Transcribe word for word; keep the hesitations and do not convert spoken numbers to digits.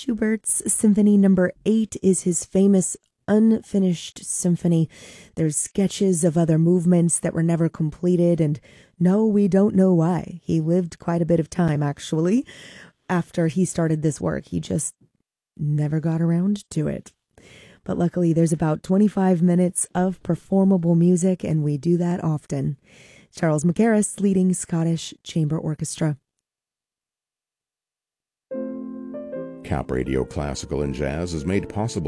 Schubert's Symphony Number Eight is his famous unfinished symphony. There's sketches of other movements that were never completed, and no, we don't know why. He lived quite a bit of time, actually, after he started this work. He just never got around to it. But luckily, there's about twenty-five minutes of performable music, and we do that often. Charles Mackerras leading Scottish Chamber Orchestra. Cap Radio Classical and Jazz is made possible